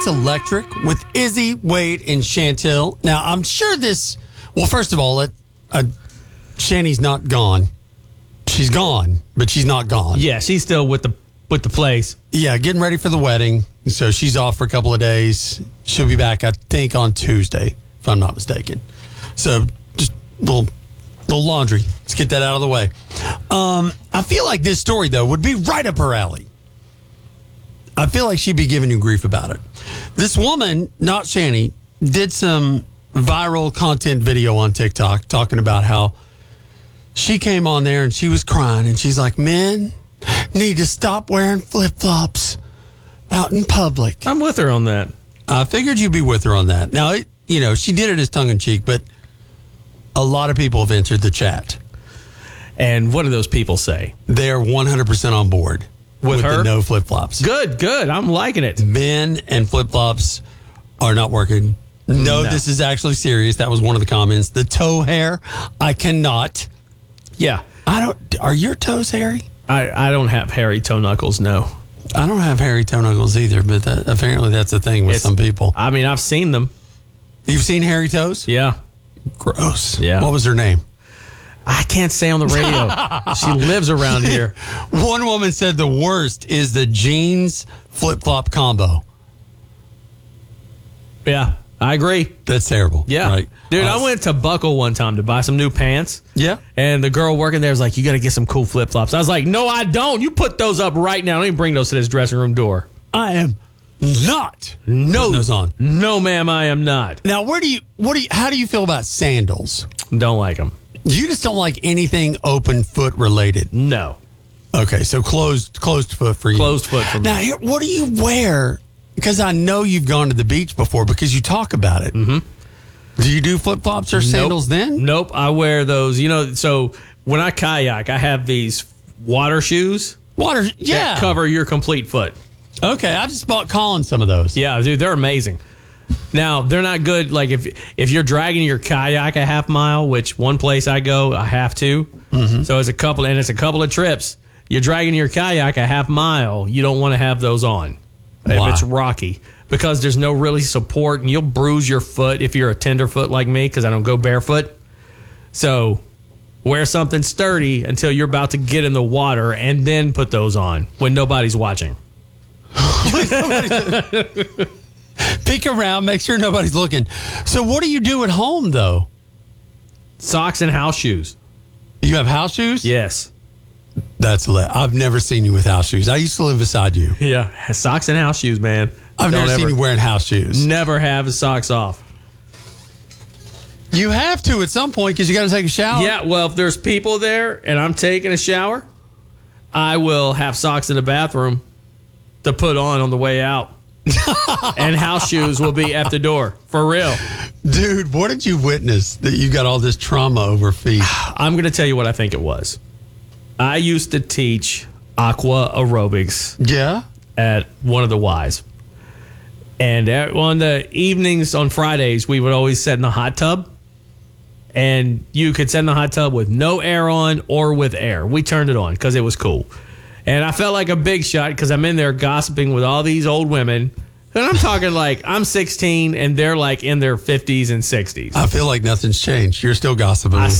It's Electric with Izzy, Wade, and Chantel. Now, I'm sure this... Well, first of all, Shanny's not gone. She's gone, but she's not gone. Yeah, she's still with the place. Yeah, getting ready for the wedding. So she's off for a couple of days. She'll be back, I think, on Tuesday, if I'm not mistaken. So just a little laundry. Let's get that out of the way. I feel like this story, though, would be right up her alley. I feel like she'd be giving you grief about it. This woman, not Shanny, did some viral content video on TikTok talking about how she came on there and she was crying and she's like, men need to stop wearing flip-flops out in public. I'm with her on that. I figured you'd be with her on that. Now, she did it as tongue-in-cheek, but a lot of people have entered the chat. And what do those people say? They're 100% on board with her? the no flip-flops. Good. I'm liking it. Men and flip-flops are not working. No, this is actually serious. That was one of the comments. The toe hair, I cannot. Yeah. Are your toes hairy? I don't have hairy toe knuckles, no. I don't have hairy toe knuckles either, but apparently that's a thing with some people. I mean, I've seen them. You've seen hairy toes? Yeah. Gross. Yeah. What was her name? I can't say on the radio. She lives around here. One woman said the worst is the jeans flip-flop combo. Yeah, I agree. That's terrible. Yeah. Right. Dude, I went to Buckle one time to buy some new pants. Yeah. And the girl working there was like, you got to get some cool flip-flops. I was like, no, I don't. You put those up right now. Don't even bring those to this dressing room door. I am not putting those on. No, ma'am, I am not. Now, how do you feel about sandals? Don't like them. You just don't like anything open foot related. No. Okay, so closed foot for you. Closed foot for me. Now, what do you wear? Because I know you've gone to the beach before because you talk about it. Mm-hmm. Do you do flip-flops or sandals then? Nope, I wear those. So when I kayak, I have these water shoes. That cover your complete foot. Okay, I just bought Colin some of those. Yeah, dude, they're amazing. Now, they're not good. Like if you're dragging your kayak a half mile, which one place I go, I have to. Mm-hmm. So it's a couple of trips. You're dragging your kayak a half mile. You don't want to have those on if it's rocky because there's no really support and you'll bruise your foot if you're a tenderfoot like me because I don't go barefoot. So wear something sturdy until you're about to get in the water and then put those on when nobody's watching. Peek around, make sure nobody's looking. So what do you do at home, though? Socks and house shoes. You have house shoes? Yes. That's lit. I've never seen you with house shoes. I used to live beside you. Yeah, socks and house shoes, man. I've never seen you wearing house shoes. Never have his socks off. You have to at some point because you got to take a shower. Yeah, well, if there's people there and I'm taking a shower, I will have socks in the bathroom to put on the way out. And house shoes will be at the door. For real. Dude, what did you witness that you got all this trauma over feet? I'm going to tell you what I think it was. I used to teach aqua aerobics. Yeah? At one of the Ys. And on the evenings on Fridays, we would always sit in the hot tub. And you could sit in the hot tub with no air on or with air. We turned it on because it was cool. And I felt like a big shot because I'm in there gossiping with all these old women. And I'm talking like I'm 16 and they're like in their 50s and 60s. I feel like nothing's changed. You're still gossiping.